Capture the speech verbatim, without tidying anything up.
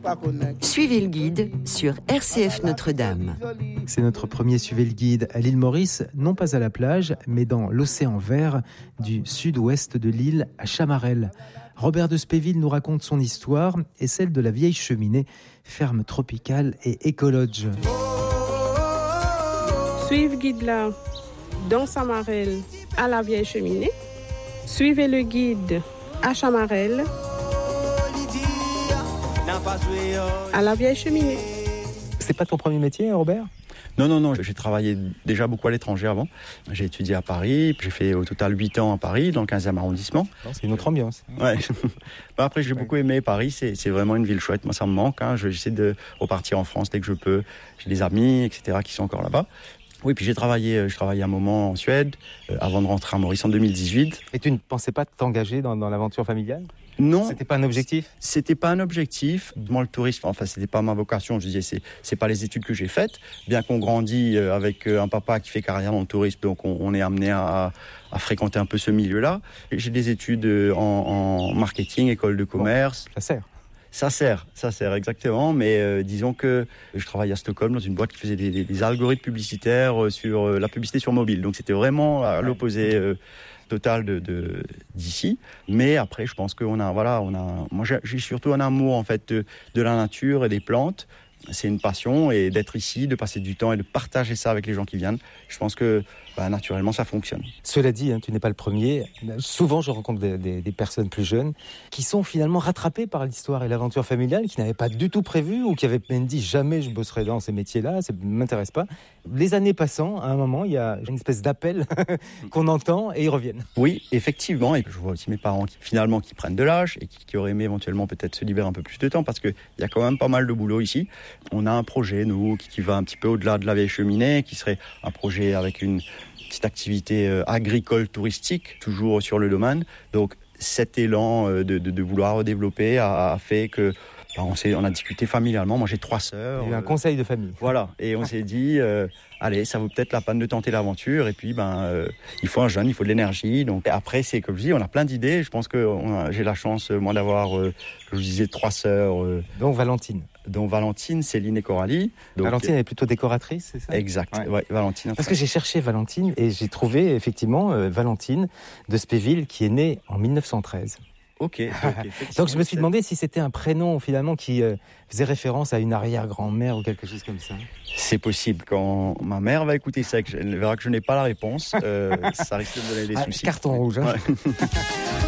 Suivez le guide sur R C F Notre-Dame. C'est notre premier Suivez le guide à l'île Maurice, non pas à la plage, mais dans l'océan vert du sud-ouest de l'île à Chamarel. Robert de Spéville nous raconte son histoire et celle de la vieille cheminée, ferme tropicale et écologe. Suivez le guide là, dans Chamarel, à la vieille cheminée. Suivez le guide à Chamarel, à la vieille cheminée. C'est pas ton premier métier, Robert ? Non, non, non, j'ai travaillé déjà beaucoup à l'étranger avant. J'ai étudié à Paris, j'ai fait au total huit ans à Paris, dans le quinzième arrondissement. C'est une autre ambiance. Ouais. Après, j'ai beaucoup aimé Paris, c'est, c'est vraiment une ville chouette. Moi, ça me manque. Hein. J'essaie de repartir en France dès que je peux. J'ai des amis, et cetera, qui sont encore là-bas. Oui, puis j'ai travaillé, je travaillais un moment en Suède, euh, avant de rentrer à Maurice en deux mille dix-huit. Et tu ne pensais pas t'engager dans, dans l'aventure familiale ? Non. C'était pas un objectif ? C'était pas un objectif. Moi, le tourisme, enfin, c'était pas ma vocation. Je disais, c'est, c'est pas les études que j'ai faites. Bien qu'on grandit avec un papa qui fait carrière dans le tourisme, donc on, on est amené à, à fréquenter un peu ce milieu-là. J'ai des études en, en marketing, école de commerce. Bon, ça sert. Ça sert, ça sert exactement, mais euh, disons que je travaillais à Stockholm dans une boîte qui faisait des, des, des algorithmes publicitaires sur euh, la publicité sur mobile. Donc c'était vraiment à l'opposé euh, total de, de d'ici. Mais après, je pense qu'on a, voilà, on a, moi j'ai, j'ai surtout un amour en fait de, de la nature et des plantes. C'est une passion et d'être ici, de passer du temps et de partager ça avec les gens qui viennent. Je pense que bah, naturellement ça fonctionne. Cela dit, hein, tu n'es pas le premier. Souvent, je rencontre des, des, des personnes plus jeunes qui sont finalement rattrapées par l'histoire et l'aventure familiale, qui n'avaient pas du tout prévu ou qui avaient même dit jamais je bosserai dans ces métiers-là, ça ne m'intéresse pas. Les années passant, à un moment, il y a une espèce d'appel qu'on entend et ils reviennent. Oui, effectivement. Et je vois aussi mes parents qui finalement qui prennent de l'âge et qui, qui auraient aimé éventuellement peut-être se libérer un peu plus de temps parce qu'il y a quand même pas mal de boulot ici. On a un projet, nous, qui, qui va un petit peu au-delà de la vieille cheminée, qui serait un projet avec une petite activité euh, agricole touristique, toujours sur le domaine. Donc cet élan euh, de, de, de vouloir développer a, a fait que bah, on, s'est, on a discuté familialement. Moi j'ai trois sœurs. Il y a eu un euh, conseil de famille. Voilà, et on s'est dit, euh, allez, ça vaut peut-être la peine de tenter l'aventure. Et puis ben, euh, il faut un jeune, il faut de l'énergie. Donc après, c'est comme je dis, on a plein d'idées. Je pense que on a, j'ai la chance, moi, d'avoir, euh, comme je disais, trois sœurs. Euh, Donc Valentine. dont Valentine, Céline et Coralie. Donc, Valentine, elle est plutôt décoratrice, c'est ça ? Exact, ouais. ouais, Valentine. Parce que j'ai cherché Valentine et j'ai trouvé effectivement euh, Valentine de Spéville qui est née en mille neuf cent treize. Ok. okay Donc je me suis demandé si c'était un prénom finalement qui euh, faisait référence à une arrière-grand-mère ou quelque chose comme ça. C'est possible. Quand ma mère va écouter ça, elle verra que je n'ai pas la réponse. Euh, ça risque de me donner des ah, soucis. Carton rouge. Hein. Ouais.